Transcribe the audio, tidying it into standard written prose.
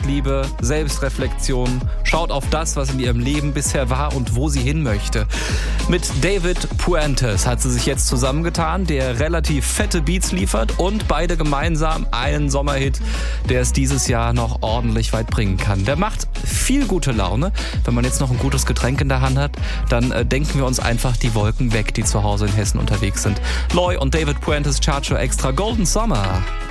Selbstliebe, Selbstreflexion, schaut auf das, was in ihrem Leben bisher war und wo sie hin möchte. Mit David Puentes hat sie sich jetzt zusammengetan, der relativ fette Beats liefert und beide gemeinsam einen Sommerhit, der es dieses Jahr noch ordentlich weit bringen kann. Der macht viel gute Laune. Wenn man jetzt noch ein gutes Getränk in der Hand hat, dann denken wir uns einfach die Wolken weg, die zu Hause in Hessen unterwegs sind. Loy und David Puentes Chartshow Extra Golden Summer.